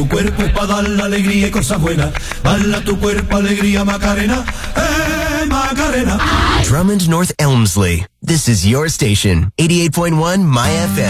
tu cuerpo para dar la alegría y cosas buenas. Baila tu cuerpo, alegría, Macarena. Macarena. Drummond North Elmsley. This is your station, 88.1 My FM.